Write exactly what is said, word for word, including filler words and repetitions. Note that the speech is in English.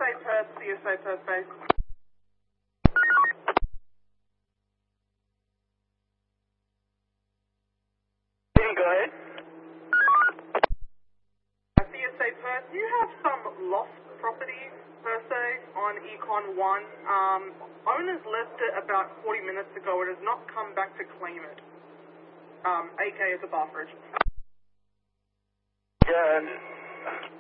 A Perth, C S A Perth base. Go ahead. C S A Perth, you have some lost property, per se, on Econ one. Um, owners left it about forty minutes ago. It has not come back to claim it. Um, A K is a Bathridge. Yeah.